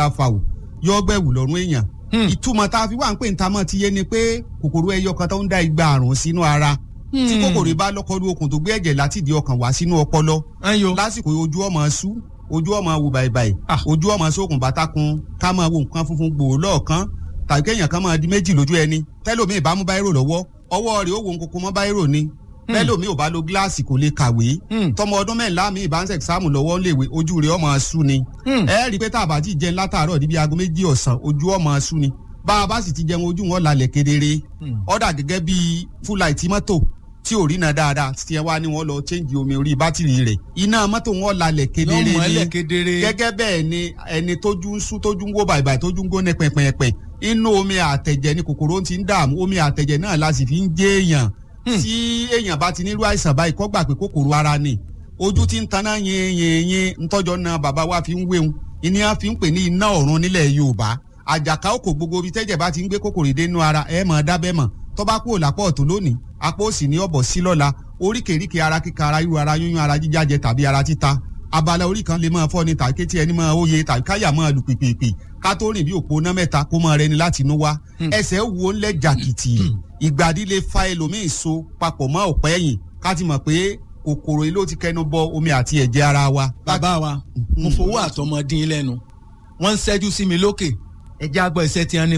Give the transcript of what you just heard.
bá fa wò yọ gbẹ̀wù lọ́rùn èèyàn ìtumọ̀ tá a fi wà ń pè ń tamọ́ ti yé ni pé kòkòrò ẹyọ kan tó ń dá igba àrùn sínú ara tí kòkòrò bá lọ́kọ́lú okùn tó gbé ẹ̀jẹ̀ láti di ọkàn wá sínú ọpọlọ lásìkò ojú ọmọ sú ojú ọmọ wò bàìbàì ojú ọmọ sókùn bàtàkùn ká máa wo nǹkan funfun gbòò lọ́ọ̀kan tàbí kéèyàn kan máa di méjì lójú ẹni tẹ́lómi ìbámu báírò lọ́wọ́ ọwọ́ rẹ̀ ó wo nkoko mọ́ báírò ni tẹ́lómi ò bá lo gíláàsì kò lè kàwé tọmọ ọdún mẹ́ńlá mi ìbá ń sẹ̀sáàmù lọ́wọ́ léwe ojú rẹ̀ ọmọ sú ni ẹ rí i pé tá a bá ti jẹun látàárọ̀ níbi aago 2 ọ̀sán ojú ọmọ sú ni bá a bá sì ti jẹun ojú wọn lálẹ́ kedere ọ̀dà gẹ́gẹ́ bíi fúláìtì mọ́tò tí ò rí na dáadáa tí ẹ wá ní wọn lọ change omi orí bátìrì rẹ̀ iná mọ́tò wọn lálẹ́ kedere ni gẹ́gẹ́ bẹ́ẹ̀ ni ẹni tójú ń sú tójú ń wó bàìbàì tójú ń gbóná pẹ̀pẹ̀pẹ̀ inú omi àtẹ̀jẹ̀ ni kòkòrò ti ń dààmú omi àtẹ̀jẹ̀ náà la sì fi ń jẹ́ èèyàn tí èèyàn bá ti nílò àìsàn báyìí kó gbà pé kòkòrò ara ni ojú ti ń taná yẹnyẹnyẹn ntọ́jọ́ náà bàbá wa fi ń wéhun ìní a fi ń pè ní iná ọ̀run nílẹ̀ Yorùbá àjàká òkò gbogbo ibi tẹ́jẹ̀ bá ti ń gbé kòkòrò dénú ara ẹ̀ mọ̀ dábẹ́ mọ̀ tó bá kúrò lápò ọ̀tún lónìí apá òsì ní ọ̀bọ̀ sí lọ́la oríkèéríkèé ara kíka ara ríru ara yúnyún ara jíjájẹ tàbí ara títa abala orí kan lè máa fọ́ ni tàbí kétí ẹni máa óye tàbí káyà máa lù pìpìpì ká tó rìn bí òpó ná mẹ́ta kó máa rẹni láti inú wá ẹsẹ̀ wo ńlẹ̀ jàkìtì ìgbàdí lè fa ẹlòmíì so papọ̀ mọ́ ọ̀pẹ́ ẹ̀yìn ká ti mọ̀ pé kòkòrò yìí ló ti kẹnu bọ omi àti ẹ̀jẹ̀ ara wa. bàbá wa mo fowó àtọmọdín lẹ́nu wọ́n ń ṣẹ́jú sí mi lókè ẹ̀jẹ̀ àgbọ̀ ìṣẹ́ tí wọ́n ní